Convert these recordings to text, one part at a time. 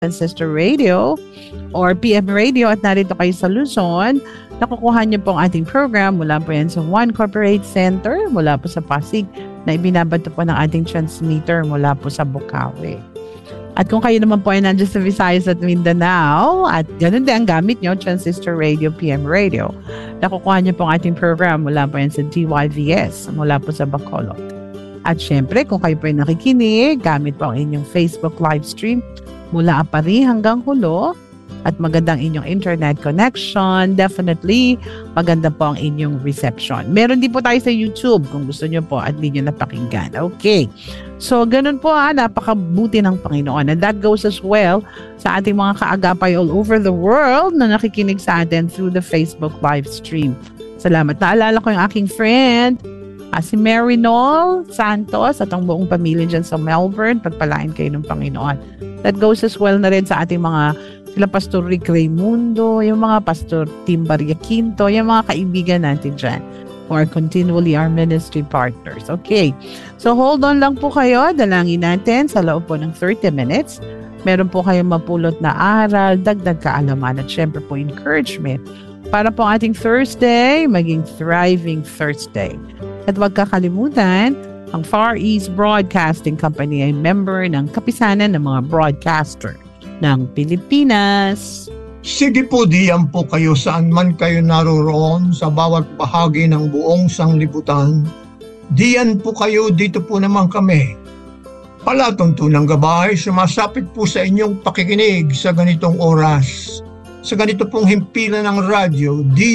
Sister Radio or PM Radio at narito kayo sa Luzon, nakukuha niyo po ang ating program mula po yan sa One Corporate Center, mula po sa Pasig, na ibinabato po ng ating transmitter mula po sa Bukawi. At kung kayo naman po ay nandiyan sa Visayas at Mindanao, at ganun din ang gamit nyo, Transistor Radio, PM Radio, nakukuha niyo po ang ating program mula po yan sa DYVS, mula po sa Bacolod. At syempre, kung kayo po ay nakikinig, gamit po ang inyong Facebook live stream mula Apari hanggang Hulo, at magandang inyong internet connection, definitely maganda po ang inyong reception. Meron din po tayo sa YouTube kung gusto nyo po at hindi nyo napakinggan. Okay. So, ganun po napakabuti ng Panginoon. And that goes as well sa ating mga kaagapay all over the world na nakikinig sa atin through the Facebook live stream. Salamat. Naalala ko yung aking friend, si Mary Noel Santos at ang buong pamilya dyan sa Melbourne. Pagpalain kayo ng Panginoon. That goes as well na rin sa ating mga sila Pastor Rick Raimundo, yung mga Pastor Tim Barriaquinto, yung mga kaibigan natin dyan who are continually our ministry partners. Okay. So hold on lang po kayo. Dalangin natin sa loob po ng 30 minutes. Meron po kayong mapulot na aral, dagdag kaalaman at syempre po encouragement para po ating Thursday maging thriving Thursday. At huwag kakalimutan, ang Far East Broadcasting Company ay member ng kapisanan ng mga broadcaster ng Pilipinas. Sige po, diyan po kayo saan man kayo naroroon sa bawat bahagi ng buong sanglibutan. Diyan po kayo, dito po naman kami. Palatuntunang gabay, sumasapit po sa inyong pakikinig sa ganitong oras. Sa ganito pong himpilan ng radyo,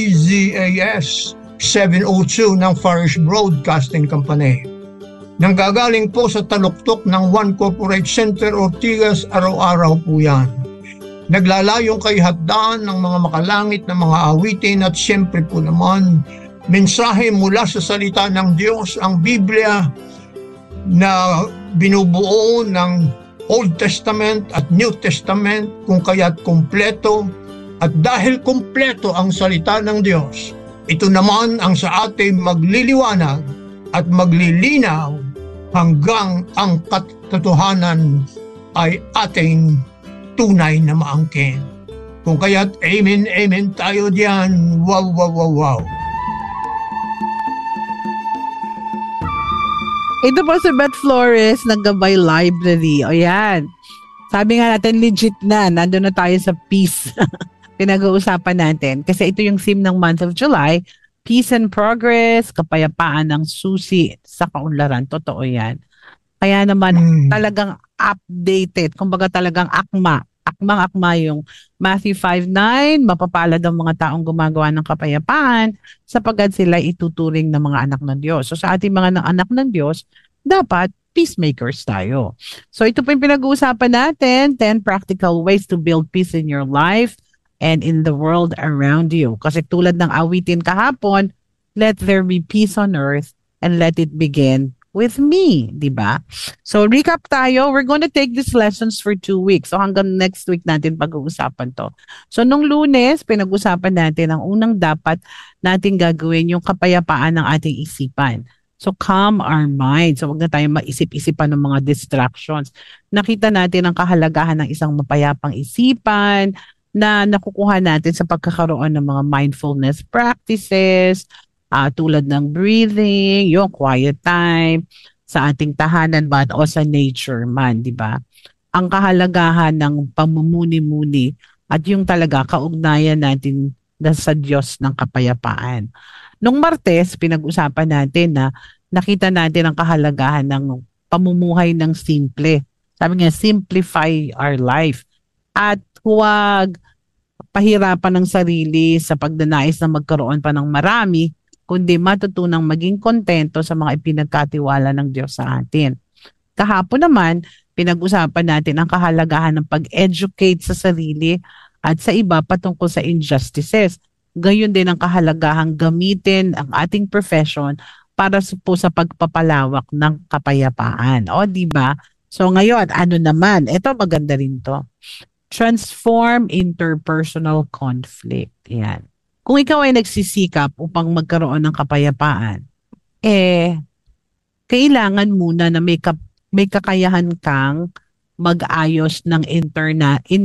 DZAS 702 ng Far East Broadcasting Company. Nanggagaling po sa taluktok ng One Corporate Center, Ortigas, araw-araw po yan. Naglalayong kay hatdaan ng mga makalangit na mga awitin at siyempre po naman, mensahe mula sa salita ng Diyos, ang Biblia na binubuo ng Old Testament at New Testament, kung kaya't kumpleto. At dahil kumpleto ang salita ng Diyos, ito naman ang sa ating magliliwanag at maglilinaw hanggang ang katotohanan ay ating tunay na maangkin. Kung kaya't amen, amen tayo diyan. Wow, wow, wow, wow. Ito po si Beth Flores ng Gabay Library. O yan. Sabi nga natin legit na. Nandun na tayo sa peace. Pinag-uusapan natin. Kasi ito yung theme ng month of July. Peace and progress, kapayapaan ng susi sa kaunlaran. Totoo yan. Kaya naman talagang updated. Kumbaga talagang akma. Akmang-akma yung Matthew 5:9, mapapalad ang mga taong gumagawa ng kapayapaan sapagkat sila ituturing ng mga anak ng Diyos. So sa ating mga anak ng Diyos, dapat peacemakers tayo. So ito po yung pinag-uusapan natin, 10 practical ways to build peace in your life and in the world around you. Kasi tulad ng awitin kahapon, let there be peace on earth and let it begin with me, di ba? So recap tayo, we're going to take these lessons for 2 weeks. So hanggang next week natin pag-uusapan to. So nung Lunes, pinag-usapan natin ang unang dapat natin gagawin yung kapayapaan ng ating isipan. So calm our mind. So wag na tayong maisip-isipan ng mga distractions. Nakita natin ang kahalagahan ng isang mapayapang isipan, na nakukuha natin sa pagkakaroon ng mga mindfulness practices, tulad ng breathing, yung quiet time, sa ating tahanan ba o sa nature man, di ba? Ang kahalagahan ng pamumuni-muni at yung talaga kaugnayan natin sa Diyos ng kapayapaan. Nung Martes, pinag-usapan natin na nakita natin ang kahalagahan ng pamumuhay ng simple. Sabi nga, simplify our life. At huwag pahirapan ng sarili sa pagdanais na magkaroon pa ng marami, kundi matutunang maging kontento sa mga ipinagkatiwala ng Diyos sa atin. Kahapon naman, pinag-usapan natin ang kahalagahan ng pag-educate sa sarili at sa iba patungkol sa injustices. Gayon din ang kahalagahang gamitin ang ating profession para po sa pagpapalawak ng kapayapaan. O, di ba? So ngayon, ano naman? Ito maganda rin to. Transform interpersonal conflict. Yan. Kung ikaw ay nagsisikap upang magkaroon ng kapayapaan, kailangan muna na may kakayahan kang mag-ayos ng